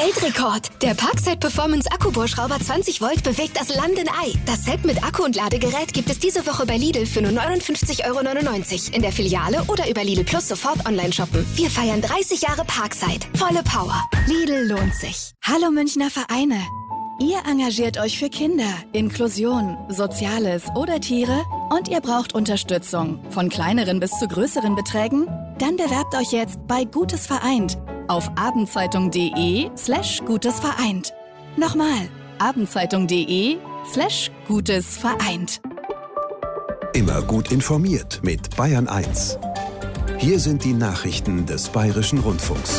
Weltrekord! Der Parkside Performance Akkubohrschrauber 20 Volt bewegt das Land in Ei. Das Set mit Akku und Ladegerät gibt es diese Woche bei Lidl für nur 59,99 € in der Filiale oder über Lidl Plus sofort online shoppen. Wir feiern 30 Jahre Parkside. Volle Power. Lidl lohnt sich. Hallo Münchner Vereine. Ihr engagiert euch für Kinder, Inklusion, Soziales oder Tiere und ihr braucht Unterstützung, von kleineren bis zu größeren Beträgen? Dann bewerbt euch jetzt bei Gutes Vereint auf abendzeitung.de/Gutes Vereint. Nochmal, abendzeitung.de/Gutes Vereint. Immer gut informiert mit Bayern 1. Hier sind die Nachrichten des Bayerischen Rundfunks.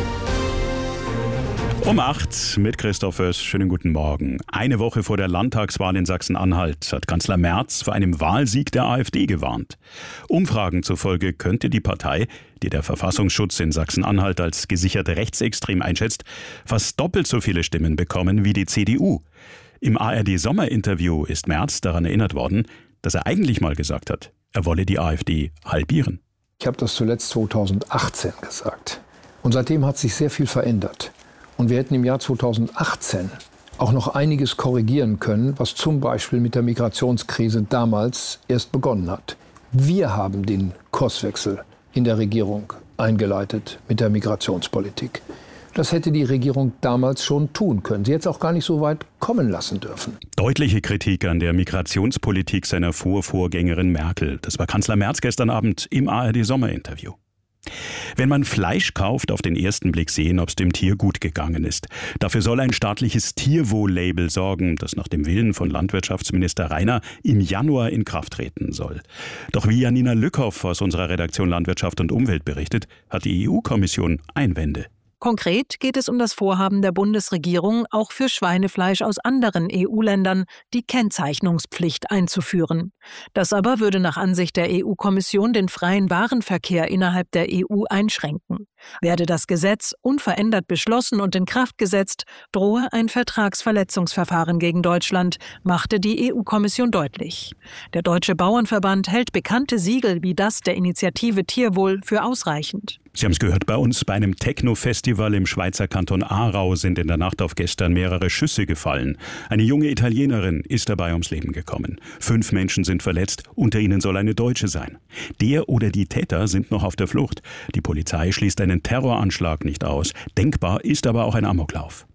Um 8 mit Christoph Oess. Schönen guten Morgen. Eine Woche vor der Landtagswahl in Sachsen-Anhalt hat Kanzler Merz vor einem Wahlsieg der AfD gewarnt. Umfragen zufolge könnte die Partei, die der Verfassungsschutz in Sachsen-Anhalt als gesichert rechtsextrem einschätzt, fast doppelt so viele Stimmen bekommen wie die CDU. Im ARD-Sommerinterview ist Merz daran erinnert worden, dass er eigentlich mal gesagt hat, er wolle die AfD halbieren. Ich habe das zuletzt 2018 gesagt. Und seitdem hat sich sehr viel verändert. Und wir hätten im Jahr 2018 auch noch einiges korrigieren können, was zum Beispiel mit der Migrationskrise damals erst begonnen hat. Wir haben den Kurswechsel in der Regierung eingeleitet mit der Migrationspolitik. Das hätte die Regierung damals schon tun können. Sie hätte es auch gar nicht so weit kommen lassen dürfen. Deutliche Kritik an der Migrationspolitik seiner Vorgängerin Merkel. Das war Kanzler Merz gestern Abend im ARD-Sommerinterview. Wenn man Fleisch kauft, auf den ersten Blick sehen, ob es dem Tier gut gegangen ist. Dafür soll ein staatliches Tierwohl-Label sorgen, das nach dem Willen von Landwirtschaftsminister Rainer im Januar in Kraft treten soll. Doch wie Janina Lückhoff aus unserer Redaktion Landwirtschaft und Umwelt berichtet, hat die EU-Kommission Einwände. Konkret geht es um das Vorhaben der Bundesregierung, auch für Schweinefleisch aus anderen EU-Ländern die Kennzeichnungspflicht einzuführen. Das aber würde nach Ansicht der EU-Kommission den freien Warenverkehr innerhalb der EU einschränken. Werde das Gesetz unverändert beschlossen und in Kraft gesetzt, drohe ein Vertragsverletzungsverfahren gegen Deutschland, machte die EU-Kommission deutlich. Der Deutsche Bauernverband hält bekannte Siegel wie das der Initiative Tierwohl für ausreichend. Sie haben es gehört bei uns, bei einem Techno-Festival im Schweizer Kanton Aarau sind in der Nacht auf gestern mehrere Schüsse gefallen. Eine junge Italienerin ist dabei ums Leben gekommen. 5 Menschen sind verletzt, unter ihnen soll eine Deutsche sein. Der oder die Täter sind noch auf der Flucht. Die Polizei schließt einen Terroranschlag nicht aus. Denkbar ist aber auch ein Amoklauf.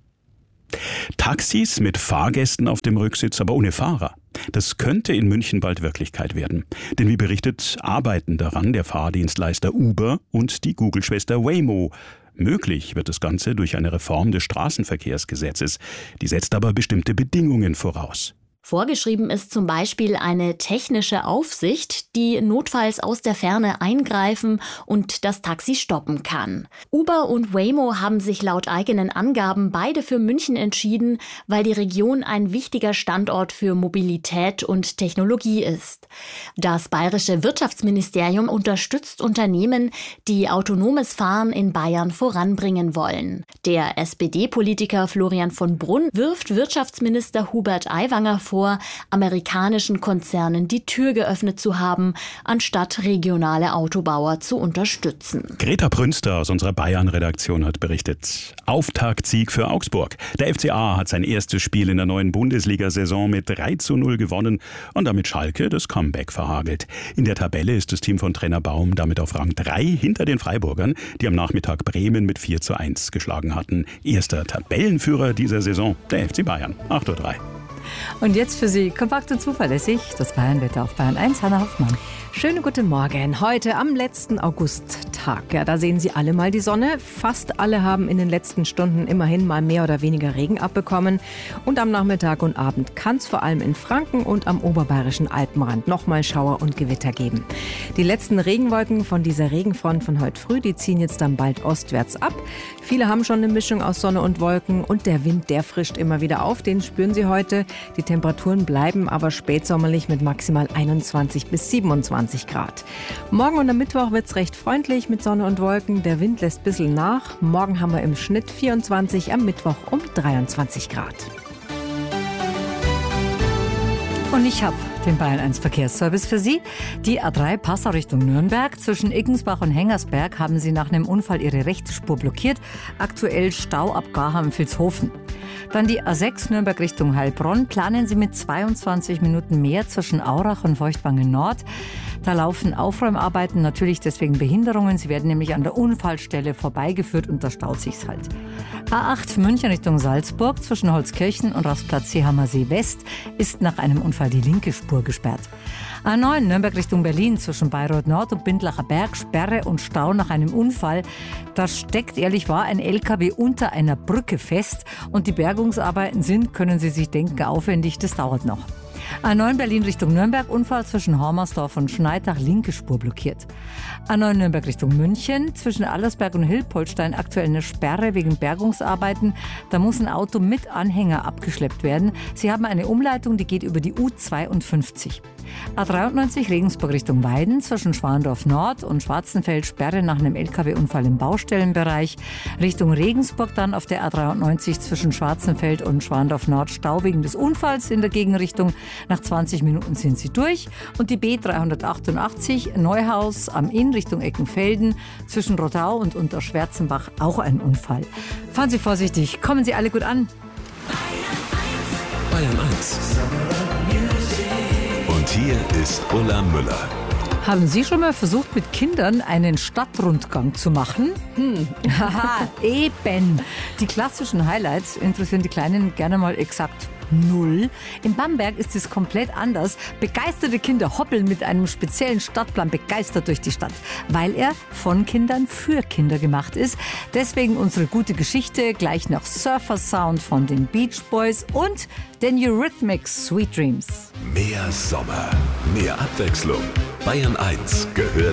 Taxis mit Fahrgästen auf dem Rücksitz, aber ohne Fahrer. Das könnte in München bald Wirklichkeit werden. Denn wie berichtet, arbeiten daran der Fahrdienstleister Uber und die Google-Schwester Waymo. Möglich wird das Ganze durch eine Reform des Straßenverkehrsgesetzes. Die setzt aber bestimmte Bedingungen voraus. Vorgeschrieben ist zum Beispiel eine technische Aufsicht, die notfalls aus der Ferne eingreifen und das Taxi stoppen kann. Uber und Waymo haben sich laut eigenen Angaben beide für München entschieden, weil die Region ein wichtiger Standort für Mobilität und Technologie ist. Das bayerische Wirtschaftsministerium unterstützt Unternehmen, die autonomes Fahren in Bayern voranbringen wollen. Der SPD-Politiker Florian von Brunn wirft Wirtschaftsminister Hubert Aiwanger vor, amerikanischen Konzernen die Tür geöffnet zu haben, anstatt regionale Autobauer zu unterstützen. Greta Prünster aus unserer Bayern-Redaktion hat berichtet. Auftaktsieg für Augsburg. Der FCA hat sein erstes Spiel in der neuen Bundesliga-Saison mit 3:0 gewonnen und damit Schalke das Comeback verhagelt. In der Tabelle ist das Team von Trainer Baum damit auf Rang 3 hinter den Freiburgern, die am Nachmittag Bremen mit 4:1 geschlagen hatten. Erster Tabellenführer dieser Saison, der FC Bayern. 8:03 Uhr. Und jetzt für Sie kompakt und zuverlässig das Bayernwetter auf Bayern 1, Hanna Hoffmann. Schönen guten Morgen. Heute am letzten Augusttag. Ja, da sehen Sie alle mal die Sonne. Fast alle haben in den letzten Stunden immerhin mal mehr oder weniger Regen abbekommen. Und am Nachmittag und Abend kann es vor allem in Franken und am oberbayerischen Alpenrand nochmal Schauer und Gewitter geben. Die letzten Regenwolken von dieser Regenfront von heute früh, die ziehen jetzt dann bald ostwärts ab. Viele haben schon eine Mischung aus Sonne und Wolken und der Wind, der frischt immer wieder auf. Den spüren Sie heute. Die Temperaturen bleiben aber spätsommerlich mit maximal 21 bis 27 Grad. Morgen und am Mittwoch wird es recht freundlich mit Sonne und Wolken. Der Wind lässt ein bisschen nach. Morgen haben wir im Schnitt 24, am Mittwoch um 23 Grad. Und ich habe den Bayern 1 Verkehrsservice für Sie. Die A3 Passau Richtung Nürnberg. Zwischen Iggensbach und Hengersberg haben Sie nach einem Unfall Ihre rechte Spur blockiert. Aktuell Stau ab Garham-Vilshofen. Dann die A6 Nürnberg Richtung Heilbronn. Planen Sie mit 22 Minuten mehr zwischen Aurach und Feuchtwangen Nord. Da laufen Aufräumarbeiten, natürlich deswegen Behinderungen. Sie werden nämlich an der Unfallstelle vorbeigeführt und da staut sich's halt. A8 München Richtung Salzburg zwischen Holzkirchen und Rastplatz Seehammersee West ist nach einem Unfall die linke Spur gesperrt. A9 Nürnberg Richtung Berlin zwischen Bayreuth Nord und Bindlacher Berg, Sperre und Stau nach einem Unfall. Da steckt, ehrlich wahr, ein LKW unter einer Brücke fest und die Bergungsarbeiten sind, können Sie sich denken, aufwendig, das dauert noch. A9 Berlin Richtung Nürnberg, Unfall zwischen Hormersdorf und Schneidach, linke Spur blockiert. A9 Nürnberg Richtung München, zwischen Allersberg und Hilpoltstein aktuell eine Sperre wegen Bergungsarbeiten. Da muss ein Auto mit Anhänger abgeschleppt werden. Sie haben eine Umleitung, die geht über die U52. A93 Regensburg Richtung Weiden, zwischen Schwandorf Nord und Schwarzenfeld, Sperre nach einem LKW-Unfall im Baustellenbereich. Richtung Regensburg dann auf der A93 zwischen Schwarzenfeld und Schwandorf Nord, Stau wegen des Unfalls in der Gegenrichtung. Nach 20 Minuten sind sie durch. Und die B388 Neuhaus am Inn Richtung Eckenfelden, zwischen Rodau und Unterschwärzenbach auch ein Unfall. Fahren Sie vorsichtig, kommen Sie alle gut an. Bayern 1. Und hier ist Ulla Müller. Haben Sie schon mal versucht, mit Kindern einen Stadtrundgang zu machen? Haha, eben. Die klassischen Highlights interessieren die Kleinen gerne mal exakt 0. In Bamberg ist es komplett anders. Begeisterte Kinder hoppeln mit einem speziellen Stadtplan begeistert durch die Stadt, weil er von Kindern für Kinder gemacht ist. Deswegen unsere gute Geschichte, gleich nach Surfer Sound von den Beach Boys und den Eurythmics Sweet Dreams. Mehr Sommer, mehr Abwechslung. Bayern 1 gehört